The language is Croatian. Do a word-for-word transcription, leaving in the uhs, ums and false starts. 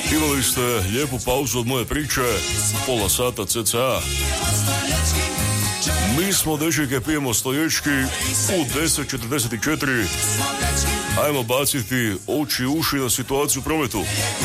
Imali ste lijepu pauzu od moje priče, pola sata cca. Mi smo dečike pijemo stoječki u deset četrdeset četiri. Ajmo baciti oči i uši na situaciju u prometu.